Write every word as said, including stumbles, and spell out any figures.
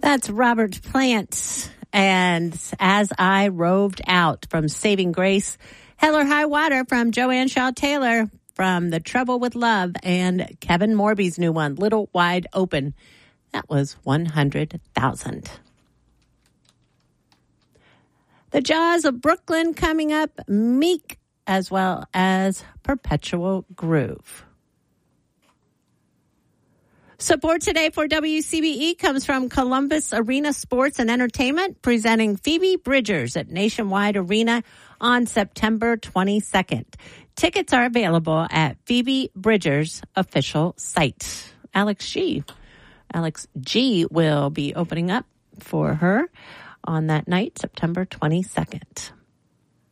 That's Robert Plant. And As I Roved Out from Saving Grace. Hell or High Water from Joanne Shaw Taylor from The Trouble with Love. And Kevin Morby's new one, Little Wide Open. That was one hundred thousand. The Jaws of Brooklyn coming up, Meek, as well as Perpetual Groove. Support today for W C B E comes from Columbus Arena Sports and Entertainment, presenting Phoebe Bridgers at Nationwide Arena on September twenty-second. Tickets are available at Phoebe Bridgers' official site. Alex G. Alex G will be opening up for her on that night, September twenty-second.